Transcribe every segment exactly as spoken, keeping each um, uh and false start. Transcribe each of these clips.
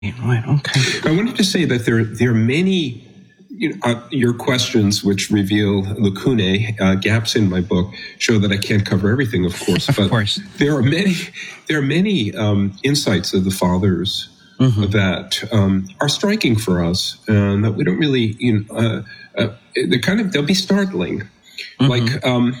Right. Okay. I wanted to say that there there are many. You know, uh, your questions, which reveal lacunae, uh, gaps in my book, show that I can't cover everything, of course. Of but course. there are many, there are many um, insights of the fathers mm-hmm. that um, are striking for us, and that we don't really, you know, uh, uh, they're kind of they'll be startling. Mm-hmm. Like um,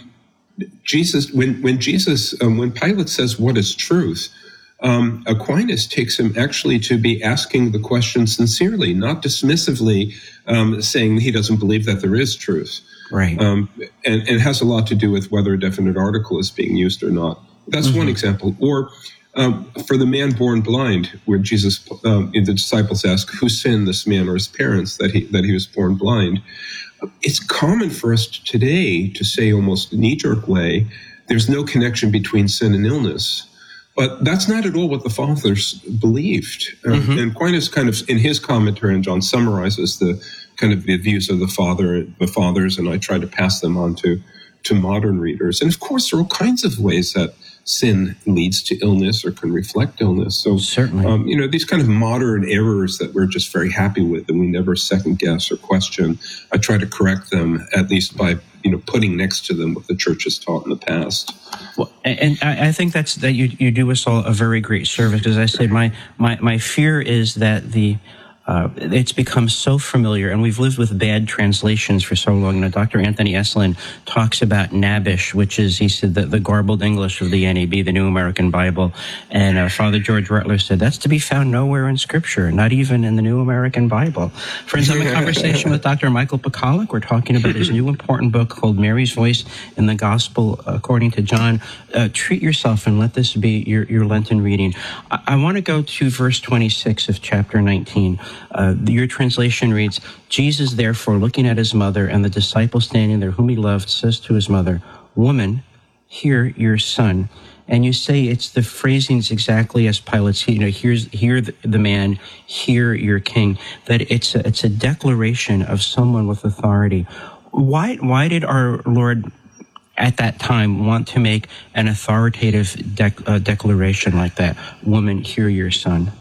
Jesus, when when Jesus, um, when Pilate says, "What is truth?" Um, Aquinas takes him actually to be asking the question sincerely, not dismissively, um, saying he doesn't believe that there is truth. Right. Um, and, and it has a lot to do with whether a definite article is being used or not. That's mm-hmm. one example. Or um, for the man born blind, where Jesus, um, the disciples ask, who sinned, this man or his parents, that he that he was born blind? It's common for us today to say almost knee-jerk way, there's no connection between sin and illness. But that's not at all what the fathers believed. Um, mm-hmm. And Aquinas kind of, in his commentary, and John summarizes the kind of the views of the father, the fathers, and I try to pass them on to, to modern readers. And of course, there are all kinds of ways that sin leads to illness or can reflect illness. So, certainly, um, you know, these kind of modern errors that we're just very happy with and we never second guess or question, I try to correct them, at least by, you know, putting next to them what the church has taught in the past. Well, and I think that's that you you do us all a very great service, because I said my my my fear is that the uh, it's become so familiar, and we've lived with bad translations for so long. You know, Doctor Anthony Esolen talks about Nabish, which is, he said, the, the garbled English of the N A B, the New American Bible, and uh, Father George Rutler said that's to be found nowhere in Scripture, not even in the New American Bible. Friends, I'm in conversation with Doctor Michael Pacolic. We're talking about his new important book called Mary's Voice in the Gospel According to John. Uh, treat yourself and let this be your, your Lenten reading. I, I want to go to verse twenty-six of chapter nineteen. Uh, your translation reads, Jesus, therefore, looking at his mother and the disciple standing there whom he loved, says to his mother, Woman, hear your son. And you say it's the phrasings exactly as Pilate's, you know, here's, hear the man, hear your king, that it's a, it's a declaration of someone with authority. Why, why did our Lord at that time want to make an authoritative dec- uh, declaration like that? Woman, hear your son.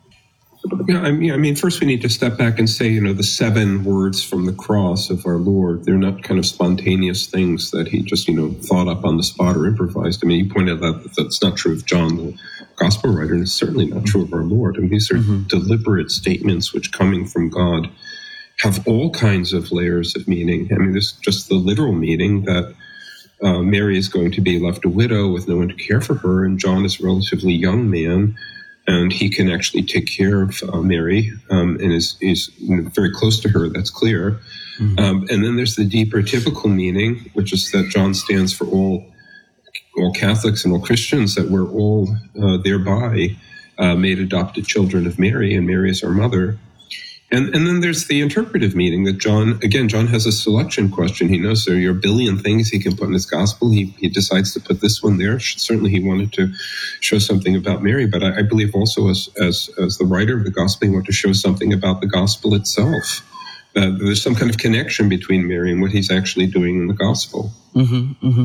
Yeah, I mean, I mean, first we need to step back and say, you know, the seven words from the cross of our Lord, they're not kind of spontaneous things that he just, you know, thought up on the spot or improvised. I mean, you pointed out that that's not true of John, the gospel writer, and it's certainly not true of our Lord. I mean, these are mm-hmm. deliberate statements which, coming from God, have all kinds of layers of meaning. I mean, there's just the literal meaning that uh, Mary is going to be left a widow with no one to care for her, and John is a relatively young man, and he can actually take care of uh, Mary um, and is, is you know, very close to her, that's clear. Mm-hmm. Um, and then there's the deeper typical meaning, which is that John stands for all all Catholics and all Christians, that we're all uh, thereby uh, made adopted children of Mary, and Mary is our mother. And, and then there's the interpretive meaning that John, again, John has a selection question. He knows there are a billion things he can put in his gospel. He, he decides to put this one there. Certainly he wanted to show something about Mary, but I, I believe also as, as, as the writer of the gospel, he wanted to show something about the gospel itself. Uh, there's some kind of connection between Mary and what he's actually doing in the gospel. Mm-hmm, mm-hmm.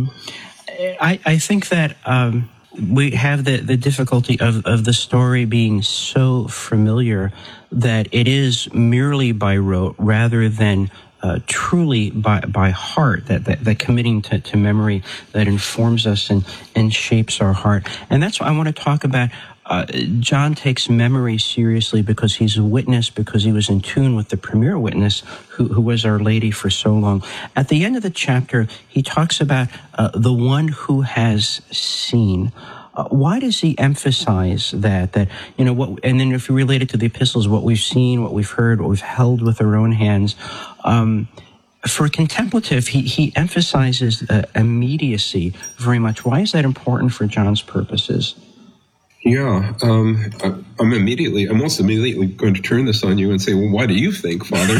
I, I think that um, we have the, the difficulty of, of the story being so familiar that it is merely by rote rather than uh, truly by by heart, that, that, that committing to, to memory that informs us and, and shapes our heart. And that's what I want to talk about. Uh, John takes memory seriously because he's a witness, because he was in tune with the premier witness who, who was Our Lady for so long. At the end of the chapter, he talks about uh, the one who has seen. Uh, why does he emphasize that? That, you know, what, and then if you relate it to the epistles, what we've seen, what we've heard, what we've held with our own hands. Um, for contemplative, he, he emphasizes uh, immediacy very much. Why is that important for John's purposes? Yeah, um, I, I'm immediately, I'm also immediately going to turn this on you and say, well, why do you think, Father?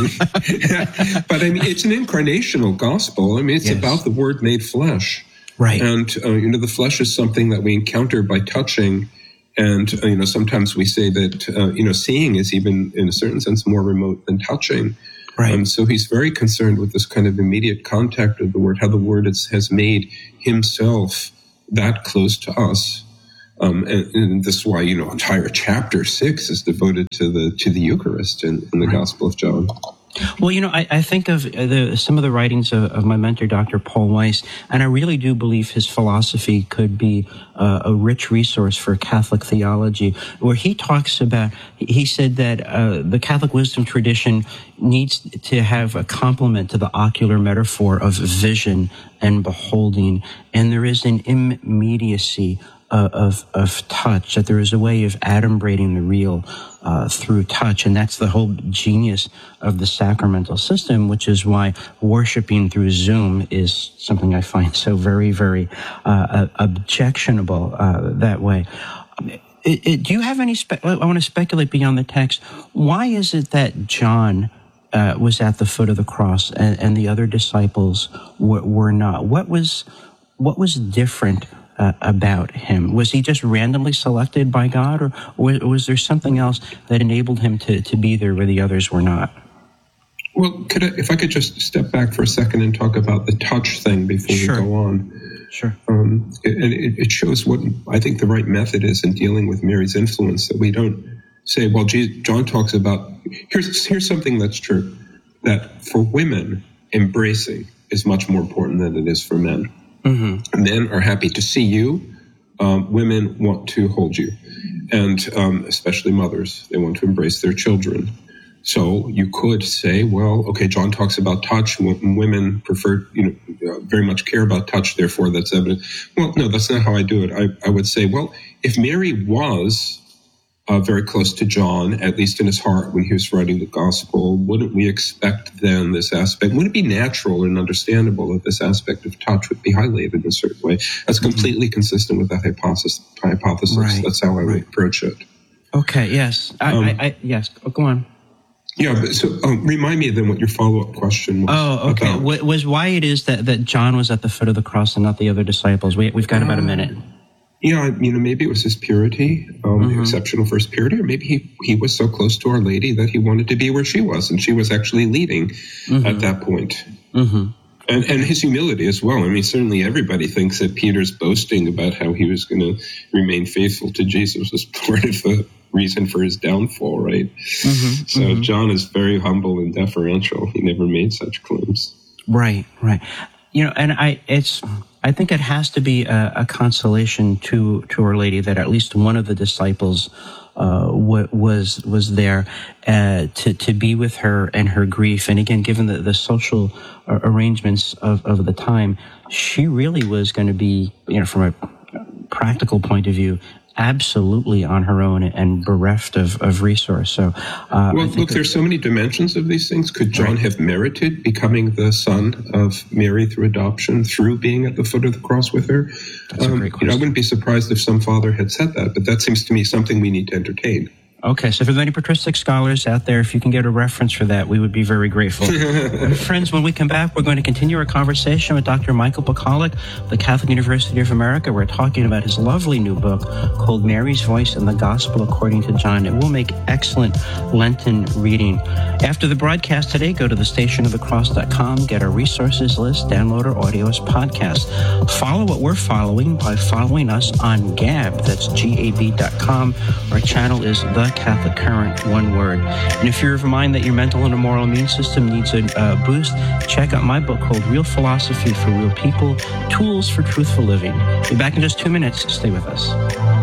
But I mean, it's an incarnational gospel. I mean, it's yes. about the Word made flesh. Right. And, uh, you know, the flesh is something that we encounter by touching. And, uh, you know, sometimes we say that, uh, you know, seeing is even, in a certain sense, more remote than touching. Right. Um, so he's very concerned with this kind of immediate contact of the Word, how the Word is, has made himself that close to us. Um, and, and this is why, you know, entire chapter six is devoted to the to the Eucharist in, in the right. Gospel of John. Well, you know, I, I think of the, some of the writings of, of my mentor, Doctor Paul Weiss, and I really do believe his philosophy could be uh, a rich resource for Catholic theology, where he talks about, he said that uh, the Catholic wisdom tradition needs to have a complement to the ocular metaphor of vision and beholding, and there is an immediacy Uh, of of touch, that there is a way of adumbrating the real uh, through touch, and that's the whole genius of the sacramental system, which is why worshiping through Zoom is something I find so very, very uh, objectionable uh, that way. It, it, do you have any, spe- I want to speculate beyond the text, why is it that John uh, was at the foot of the cross and, and the other disciples w- were not? What was, what was different Uh, about him? Was he just randomly selected by God, or, or was there something else that enabled him to, to be there where the others were not? Well, could I, if I could just step back for a second and talk about the touch thing before Sure. we go on. Sure. Um, and it, it shows what I think the right method is in dealing with Mary's influence, that we don't say, well, Jesus, John talks about, here's, here's something that's true, that for women, embracing is much more important than it is for men. Mm-hmm. Men are happy to see you. Um, women want to hold you, and um, especially mothers, they want to embrace their children. So you could say, well, okay, John talks about touch. Women prefer, you know, very much care about touch. Therefore, that's evident. Well, no, that's not how I do it. I, I would say, well, if Mary was Uh, very close to John, at least in his heart, when he was writing the gospel, wouldn't we expect then this aspect, wouldn't it be natural and understandable that this aspect of touch would be highlighted in a certain way? That's completely mm-hmm. consistent with that hypothesis. hypothesis. Right. That's how I would right. approach it. Okay, yes. I, um, I, I, yes, oh, go on. Yeah, but so um, remind me then what your follow-up question was. Oh, okay. About. Was why it is that, that John was at the foot of the cross and not the other disciples? We, we've got about a minute. Yeah, you know, maybe it was his purity, um, mm-hmm. exceptional for his purity, or maybe he, he was so close to Our Lady that he wanted to be where she was, and she was actually leading mm-hmm. at that point. Mm-hmm. And, and his humility as well. I mean, certainly everybody thinks that Peter's boasting about how he was going to remain faithful to Jesus was part of the reason for his downfall, right? Mm-hmm. So mm-hmm. John is very humble and deferential. He never made such claims. Right, right. You know, and I, it's, I think it has to be a, a consolation to, to Our Lady that at least one of the disciples, uh, w- was, was there, uh, to, to be with her and her grief. And again, given the, the social uh, arrangements of, of the time, she really was going to be, you know, from a practical point of view, absolutely on her own and bereft of, of resource. So, uh, well, look, there's so many dimensions of these things. Could John right. have merited becoming the son of Mary through adoption, through being at the foot of the cross with her? That's um, a great question. You know, I wouldn't be surprised if some father had said that, but that seems to me something we need to entertain. Okay, so for any patristic scholars out there, if you can get a reference for that, we would be very grateful. Friends, when we come back, we're going to continue our conversation with Doctor Michael Pacolic, the Catholic University of America. We're talking about his lovely new book called Mary's Voice in the Gospel According to John. It will make excellent Lenten reading. After the broadcast today, go to the station of the cross dot com, get our resources list, download our audio as podcast. Follow what we're following by following us on Gab. That's G A B dot com. Our channel is The Catholic Current, one word. And if you're of a mind that your mental and moral immune system needs a uh, boost, check out my book called Real Philosophy for Real People, Tools for Truthful Living. Be back in just two minutes. Stay with us.